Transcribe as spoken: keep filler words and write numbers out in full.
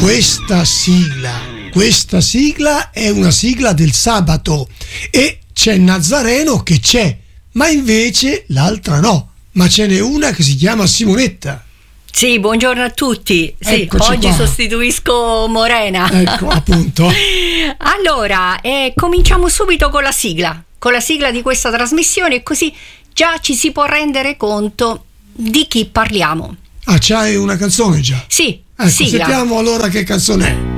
questa sigla, questa sigla è una sigla del sabato e c'è Nazareno che c'è, ma invece l'altra no, ma ce n'è una che si chiama Simonetta. Sì, buongiorno a tutti. Sì, Eccoci oggi qua. sostituisco Morena. Ecco, appunto. Allora, eh, cominciamo subito con la sigla, con la sigla di questa trasmissione, così già ci si può rendere conto di chi parliamo. Ah, c'hai una canzone già? Sì, Ecco, sigla. sentiamo allora che canzone è.